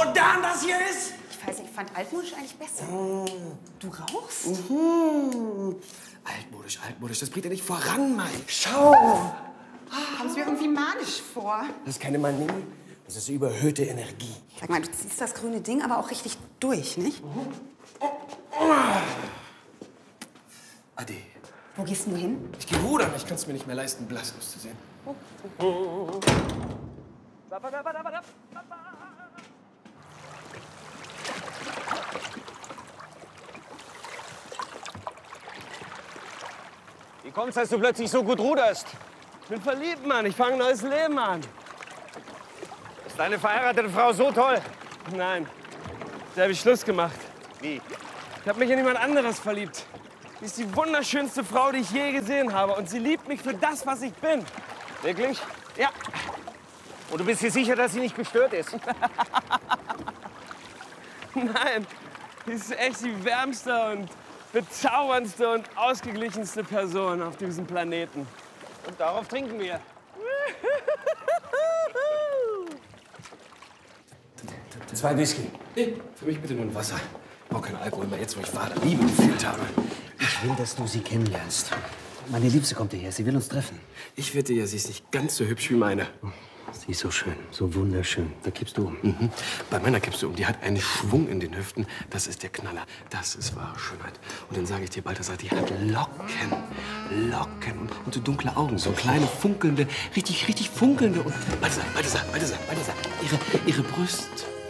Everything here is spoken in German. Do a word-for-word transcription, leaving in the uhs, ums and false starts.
modern das hier ist? Ich weiß nicht, ich fand altmodisch eigentlich besser. Mm. Du rauchst? Mhm. Altmodisch, altmodisch, das bringt ja nicht voran, Mann. Schau! Kommst mir irgendwie manisch vor. Das ist keine Manie, das ist überhöhte Energie. Sag mal, du ziehst das grüne Ding aber auch richtig durch, nicht? Ade. Wo gehst du hin? Ich geh rudern, ich kann es mir nicht mehr leisten, blass auszusehen. Wie kommt's, dass du plötzlich so gut ruderst? Ich bin verliebt, Mann. Ich fange ein neues Leben an. Ist deine verheiratete Frau so toll? Nein, da habe ich Schluss gemacht. Wie? Ich habe mich in jemand anderes verliebt. Sie ist die wunderschönste Frau, die ich je gesehen habe. Und sie liebt mich für das, was ich bin. Wirklich? Ja. Und du bist dir sicher, dass sie nicht gestört ist? Nein, sie ist echt die wärmste und bezauberndste und ausgeglichenste Person auf diesem Planeten. Und darauf trinken wir. Zwei Whisky. Nee, für mich bitte nur ein Wasser. Ich brauche keinen Alkohol mehr, jetzt wo ich wahre Liebe gefühlt habe. Ich will, dass du sie kennenlernst. Meine Liebste kommt hierher, sie will uns treffen. Ich wette ja, sie ist nicht ganz so hübsch wie meine. Sie ist so schön, so wunderschön. Da kippst du um. Mhm. Bei meiner kippst du um. Die hat einen Schwung in den Hüften. Das ist der Knaller. Das ist wahre Schönheit. Und dann sage ich dir, Balthasar, die hat Locken. Locken und, und so dunkle Augen. So kleine, funkelnde, richtig, richtig funkelnde. Und Balthasar, Balthasar, Balthasar, Balthasar. Ihre, ihre Brüste.